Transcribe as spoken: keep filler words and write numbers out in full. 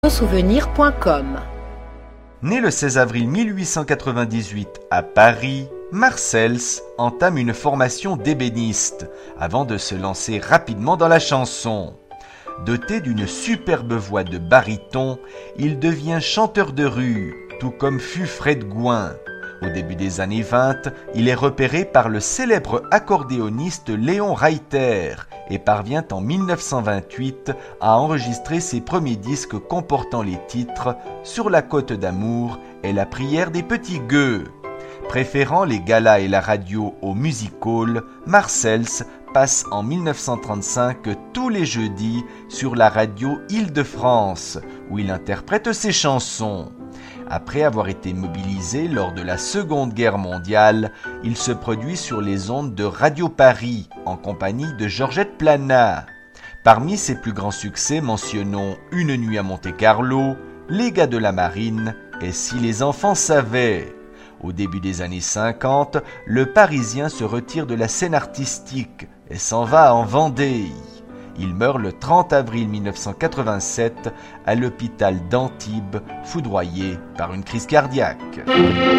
Souvenir point com. Né le seize avril mille huit cent quatre-vingt-dix-huit à Paris, Marcels entame une formation d'ébéniste avant de se lancer rapidement dans la chanson. Doté d'une superbe voix de baryton, il devient chanteur de rue, tout comme fut Fred Gouin. Au début des années vingt, il est repéré par le célèbre accordéoniste Léon Reiter et parvient en mille neuf cent vingt-huit à enregistrer ses premiers disques comportant les titres « Sur la côte d'amour » et « La prière des petits gueux ». Préférant les galas et la radio au music hall, Marcels passe en mille neuf cent trente-cinq tous les jeudis sur la radio Île-de-France, où il interprète ses chansons. Après avoir été mobilisé lors de la Seconde Guerre mondiale, il se produit sur les ondes de Radio Paris, en compagnie de Georgette Plana. Parmi ses plus grands succès, mentionnons Une nuit à Monte-Carlo, Les gars de la marine et Si les enfants savaient. Au début des années cinquante, le Parisien se retire de la scène artistique et s'en va en Vendée. Il meurt le trente avril mille neuf cent quatre-vingt-sept à l'hôpital d'Antibes, foudroyé par une crise cardiaque.